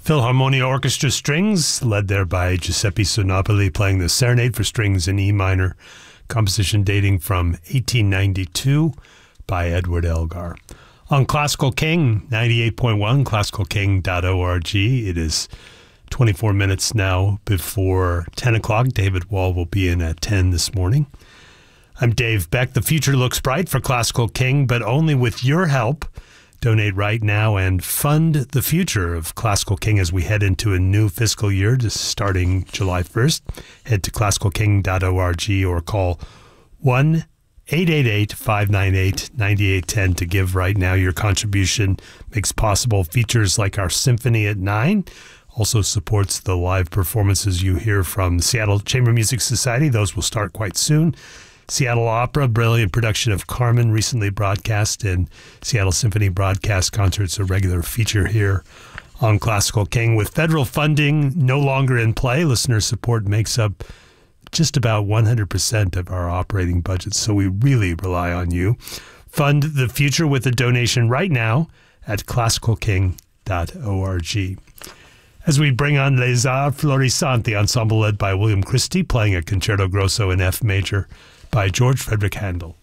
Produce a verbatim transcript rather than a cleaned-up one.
Philharmonia Orchestra Strings, led there by Giuseppe Sonopoli, playing the Serenade for Strings in E minor, composition dating from eighteen ninety-two by Edward Elgar. On Classical King, ninety-eight point one, classical king dot org. It is twenty-four minutes now before ten o'clock. David Wall will be in at ten this morning. I'm Dave Beck. The future looks bright for Classical King, but only with your help. Donate right now and fund the future of Classical King as we head into a new fiscal year, just starting July first. Head to classical king dot org or call one eight eight eight, five nine eight, nine eight one zero to give right now. Your contribution makes possible features like our Symphony at nine, also supports the live performances you hear from the Seattle Chamber Music Society. Those will start quite soon. Seattle Opera, brilliant production of Carmen, recently broadcast, and Seattle Symphony broadcast concerts, a regular feature here on Classical King. With federal funding no longer in play, listener support makes up just about one hundred percent of our operating budget, so we really rely on you. Fund the future with a donation right now at classical king dot org. As we bring on Les Arts Florissants, the ensemble led by William Christie, playing a Concerto Grosso in F major by George Frederick Handel.